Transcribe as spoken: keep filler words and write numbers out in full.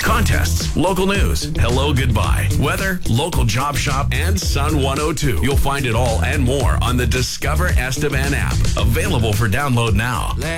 contests, local news, hello, goodbye, weather, local job shop, and Sun one oh two. You'll find it all and more on the Discover Estevan app. Available for download now.